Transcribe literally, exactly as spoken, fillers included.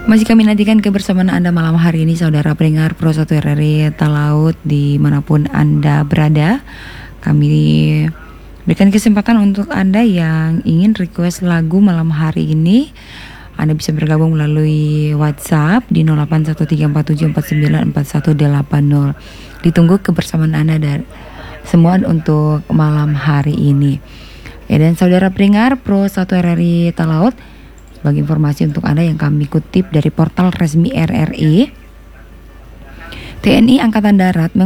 Masih kami nantikan kebersamaan Anda malam hari ini, saudara pendengar Pro satu R R I Talaut dimanapun Anda berada. Kami berikan kesempatan untuk Anda yang ingin request lagu malam hari ini. Anda bisa bergabung melalui WhatsApp di nol delapan satu tiga empat tujuh empat sembilan empat satu delapan nol. Ditunggu kebersamaan Anda dan semua untuk malam hari ini. Ya, dan saudara pendengar Pro satu R R I Talaut, sebagai informasi untuk Anda yang kami kutip dari portal resmi R R I, T N I Angkatan Darat